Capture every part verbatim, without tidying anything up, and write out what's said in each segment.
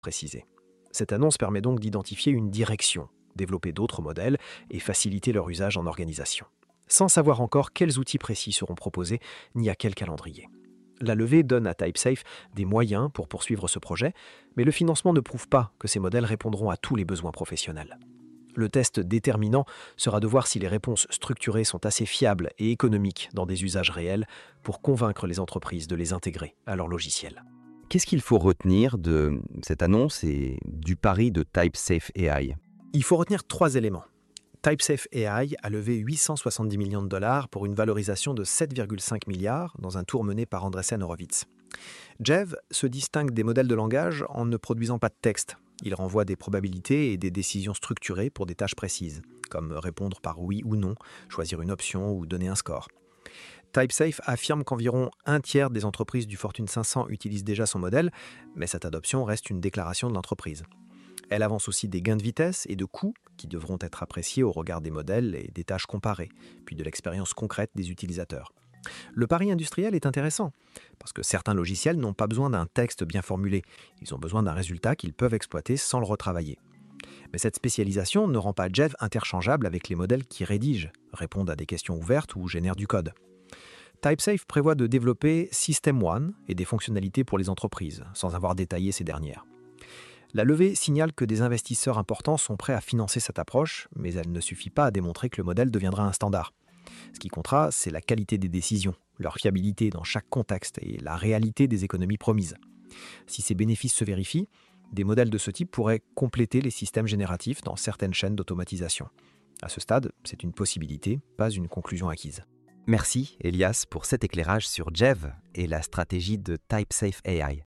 précisé. Cette annonce permet donc d'identifier une direction, développer d'autres modèles et faciliter leur usage en organisation, sans savoir encore quels outils précis seront proposés ni à quel calendrier. La levée donne à TypeSafe des moyens pour poursuivre ce projet, mais le financement ne prouve pas que ces modèles répondront à tous les besoins professionnels. Le test déterminant sera de voir si les réponses structurées sont assez fiables et économiques dans des usages réels pour convaincre les entreprises de les intégrer à leur logiciel. Qu'est-ce qu'il faut retenir de cette annonce et du pari de TypeSafe A I? Il faut retenir trois éléments. TypeSafe A I a levé huit cent soixante-dix millions de dollars pour une valorisation de sept virgule cinq milliards dans un tour mené par Andreessen Horowitz. Jev se distingue des modèles de langage en ne produisant pas de texte. Il renvoie des probabilités et des décisions structurées pour des tâches précises, comme répondre par oui ou non, choisir une option ou donner un score. TypeSafe affirme qu'environ un tiers des entreprises du Fortune cinq cents utilisent déjà son modèle, mais cette adoption reste une déclaration de l'entreprise. Elle avance aussi des gains de vitesse et de coûts qui devront être appréciés au regard des modèles et des tâches comparées, puis de l'expérience concrète des utilisateurs. Le pari industriel est intéressant, parce que certains logiciels n'ont pas besoin d'un texte bien formulé, ils ont besoin d'un résultat qu'ils peuvent exploiter sans le retravailler. Mais cette spécialisation ne rend pas Jev interchangeable avec les modèles qui rédigent, répondent à des questions ouvertes ou génèrent du code. TypeSafe prévoit de développer System One et des fonctionnalités pour les entreprises, sans avoir détaillé ces dernières. La levée signale que des investisseurs importants sont prêts à financer cette approche, mais elle ne suffit pas à démontrer que le modèle deviendra un standard. Ce qui comptera, c'est la qualité des décisions, leur fiabilité dans chaque contexte et la réalité des économies promises. Si ces bénéfices se vérifient, des modèles de ce type pourraient compléter les systèmes génératifs dans certaines chaînes d'automatisation. À ce stade, c'est une possibilité, pas une conclusion acquise. Merci Elias pour cet éclairage sur Jev et la stratégie de TypeSafe A I.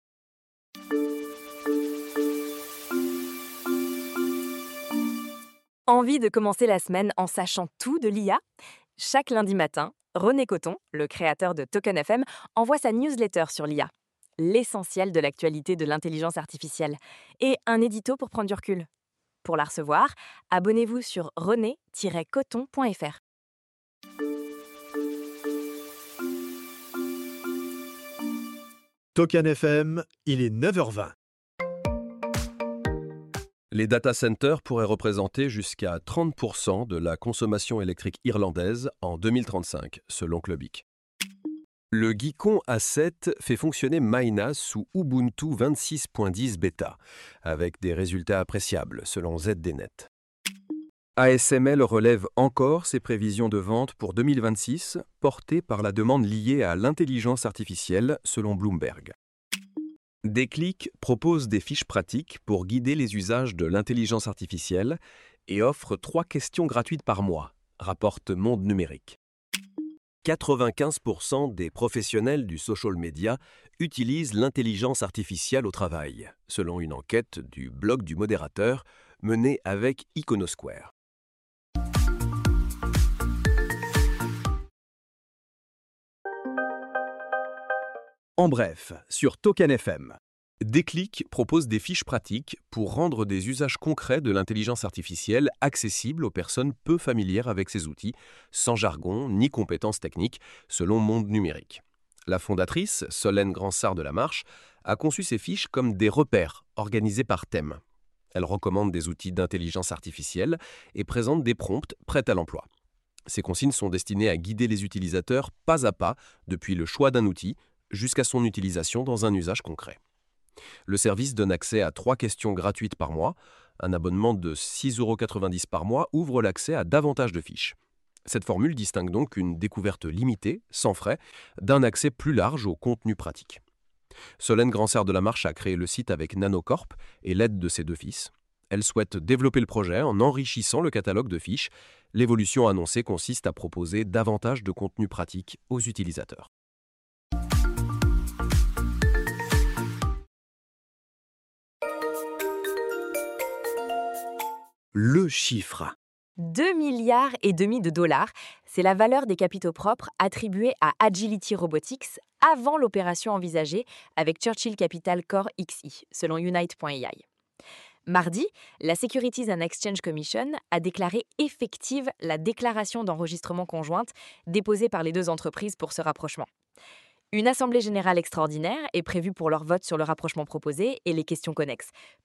Envie de commencer la semaine en sachant tout de l'I A? Chaque lundi matin, René Coton, le créateur de Token F M, envoie sa newsletter sur l'I A, l'essentiel de l'actualité de l'intelligence artificielle, et un édito pour prendre du recul. Pour la recevoir, abonnez-vous sur rené tiret coton point f r. Token F M, il est neuf heures vingt. Les data centers pourraient représenter jusqu'à trente pour cent de la consommation électrique irlandaise en deux mille trente-cinq, selon Clubic. Le Geekon A sept fait fonctionner Maïna sous Ubuntu vingt-six point dix bêta, avec des résultats appréciables, selon Z D Net. A S M L relève encore ses prévisions de vente pour deux mille vingt-six, portées par la demande liée à l'intelligence artificielle, selon Bloomberg. Déclic propose des fiches pratiques pour guider les usages de l'intelligence artificielle et offre trois questions gratuites par mois, rapporte Monde Numérique. quatre-vingt-quinze pour cent des professionnels du social media utilisent l'intelligence artificielle au travail, selon une enquête du blog du modérateur menée avec Iconosquare. En bref, sur Token F M. Déclic propose des fiches pratiques pour rendre des usages concrets de l'intelligence artificielle accessibles aux personnes peu familières avec ces outils, sans jargon ni compétences techniques, selon Monde Numérique. La fondatrice, Solène Gransart de la Marche, a conçu ces fiches comme des repères organisés par thème. Elle recommande des outils d'intelligence artificielle et présente des prompts prêts à l'emploi. Ces consignes sont destinées à guider les utilisateurs pas à pas depuis le choix d'un outil jusqu'à son utilisation dans un usage concret. Le service donne accès à trois questions gratuites par mois. Un abonnement de six euros quatre-vingt-dix par mois ouvre l'accès à davantage de fiches. Cette formule distingue donc une découverte limitée, sans frais, d'un accès plus large au contenu pratique. Solène Gransart de la Marche a créé le site avec Nanocorp et l'aide de ses deux fils. Elle souhaite développer le projet en enrichissant le catalogue de fiches. L'évolution annoncée consiste à proposer davantage de contenu pratique aux utilisateurs. Le chiffre. deux milliards et demi de dollars, c'est la valeur des capitaux propres attribués à Agility Robotics avant l'opération envisagée avec Churchill Capital Core X I, selon Unite point A I. Mardi, la Securities and Exchange Commission a déclaré effective la déclaration d'enregistrement conjointe déposée par les deux entreprises pour ce rapprochement. Une assemblée générale extraordinaire est prévue pour leur vote sur le rapprochement proposé et les questions connexes.